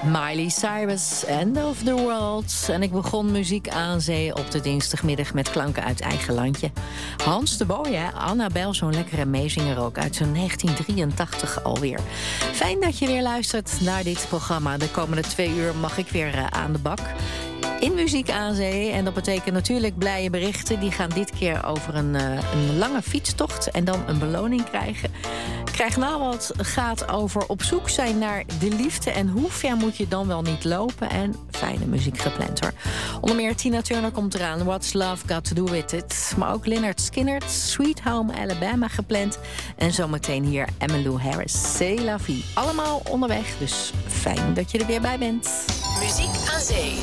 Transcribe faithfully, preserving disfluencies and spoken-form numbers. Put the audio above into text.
Miley Cyrus, End of the World. En ik begon muziek aan zee op de dinsdagmiddag met klanken uit eigen landje. Hans de Booy, Annabel, zo'n lekkere meezinger ook uit zijn negentien drieëntachtig alweer. Fijn dat je weer luistert naar dit programma. De komende twee uur mag ik weer uh, aan de bak. In Muziek aan Zee. En dat betekent natuurlijk blije berichten. Die gaan dit keer over een, uh, een lange fietstocht en dan een beloning krijgen. Krijg nou wat gaat over op zoek zijn naar de liefde. En hoe ver moet je dan wel niet lopen? En fijne muziek gepland hoor. Onder meer Tina Turner komt eraan. What's Love Got To Do With It. Maar ook Lynyrd Skynyrd, Sweet Home Alabama gepland. En zometeen hier Emmylou Harris, C'est La Vie. Allemaal onderweg, dus fijn dat je er weer bij bent. Muziek aan Zee.